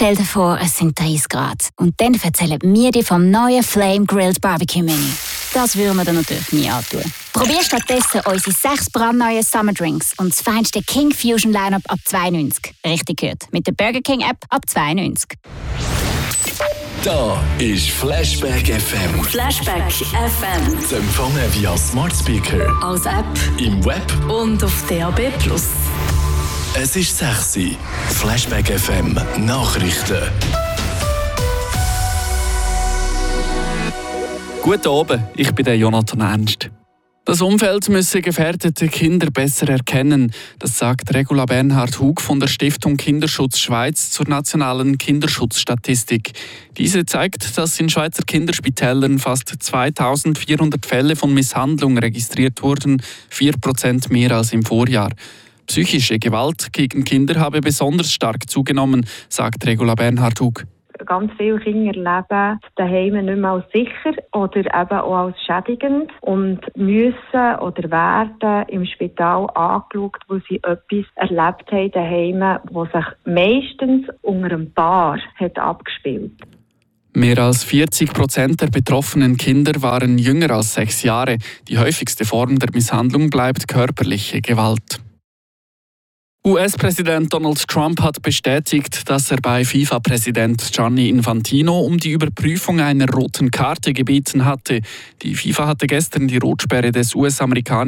Stell dir vor, es sind 30 Grad. Und dann erzählen wir dir vom neuen Flame Grilled Barbecue Menü. Das würden wir dir natürlich nie antun. Probier stattdessen unsere 6 brandneuen Summer Drinks und das feinste King Fusion Lineup ab 92. Richtig gehört. Mit der Burger King App ab 92. Da ist Flashback FM. Flashback FM. Zu empfangen via Smart Speaker, Als App im Web und auf DAB+. Es ist 6 Uhr. Flashback FM Nachrichten. Guten Abend, ich bin der Jonathan Ernst. Das Umfeld müsse gefährdete Kinder besser erkennen, das sagt Regula Bernhard-Hug von der Stiftung Kinderschutz Schweiz zur nationalen Kinderschutzstatistik. Diese zeigt, dass in Schweizer Kinderspitälern fast 2400 Fälle von Misshandlung registriert wurden, 4% mehr als im Vorjahr. Psychische Gewalt gegen Kinder habe besonders stark zugenommen, sagt Regula Bernhard-Hug. Ganz viele Kinder leben daheim nicht mehr als sicher oder eben auch als schädigend und müssen oder werden im Spital angeschaut, wo sie etwas erlebt haben daheim, was sich meistens unter einem Paar hat abgespielt. Mehr als 40% der betroffenen Kinder waren jünger als 6 Jahre. Die häufigste Form der Misshandlung bleibt körperliche Gewalt. US-Präsident Donald Trump hat bestätigt, dass er bei FIFA-Präsident Gianni Infantino um die Überprüfung einer roten Karte gebeten hatte. Die FIFA hatte gestern die Rotsperre des US-Amerikaners